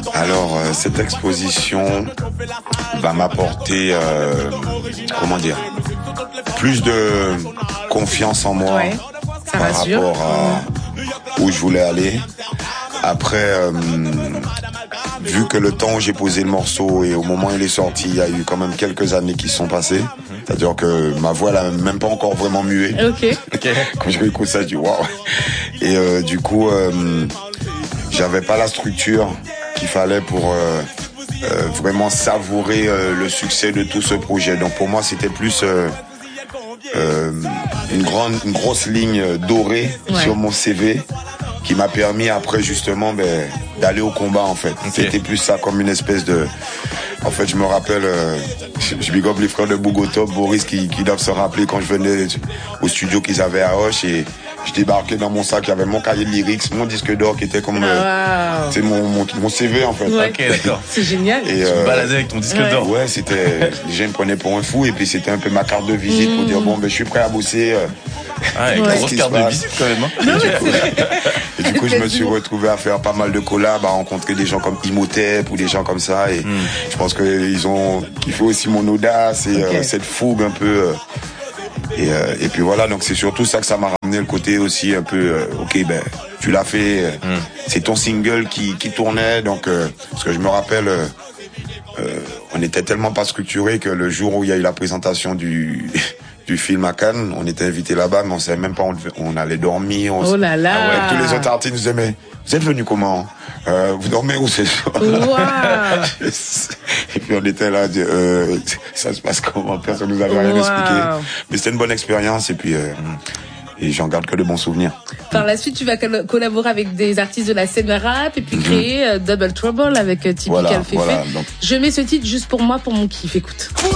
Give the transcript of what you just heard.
Alors, cette exposition va m'apporter, plus de confiance en moi par rapport à où je voulais aller. Après, vu que le temps où j'ai posé le morceau et au moment où il est sorti, il y a eu quand même quelques années qui sont passées. C'est-à-dire que ma voix n'a même pas encore vraiment mué. Ok. Quand je réécoute ça, je dis waouh. Et du coup, j'avais pas la structure qu'il fallait pour vraiment savourer le succès de tout ce projet. Donc pour moi, c'était plus une grosse ligne dorée sur mon CV qui m'a permis après justement d'aller au combat en fait. Okay. C'était plus ça comme une espèce de... En fait, je me rappelle, je big up les frères de Bogotop, Boris qui doivent se rappeler quand je venais au studio qu'ils avaient à Hoche et je débarquais dans mon sac, il y avait mon cahier de lyrics, mon disque d'or qui était comme c'est mon CV en fait. Ouais. Ok, d'accord. C'est génial. Et tu me baladais avec ton disque d'or. Ouais, c'était, les gens me prenaient pour un fou et puis c'était un peu ma carte de visite pour dire bon, je suis prêt à bosser. Une grosse carte de visite quand même. Et du coup, je me suis retrouvé à faire pas mal de collabs, à rencontrer des gens comme Imhotep ou des gens comme ça. Et je pense qu'il faut aussi mon audace et cette fougue un peu. Et puis voilà, donc c'est surtout ça que ça m'a ramené, le côté aussi un peu, tu l'as fait, c'est ton single qui tournait. Donc, parce que je me rappelle, on était tellement pas structuré que le jour où il y a eu la présentation du film à Cannes, on était invité là-bas, mais on savait même pas où on allait dormir. Oh là là. Tous les autres artistes nous disaient, mais vous êtes venus comment? Vous dormez où ce soir? Wow. Et puis on était là, ça se passe comment? Personne nous avait rien expliqué. Mais c'était une bonne expérience et puis et j'en garde que de bons souvenirs. Par la suite, tu vas collaborer avec des artistes de la scène rap et puis créer Double Trouble avec Typical Fefe. Voilà, donc... Je mets ce titre juste pour moi, pour mon kiff. Écoute.